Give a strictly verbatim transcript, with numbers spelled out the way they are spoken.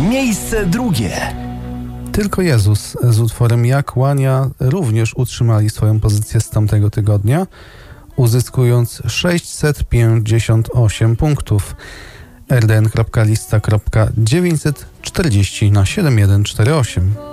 Miejsce drugie. Tylko Jezus z utworem Ja kłania również utrzymali swoją pozycję z tamtego tygodnia, uzyskując sześćset pięćdziesiąt osiem punktów. r d n kropka lista kropka dziewięćset czterdzieści na siedem jeden cztery osiem.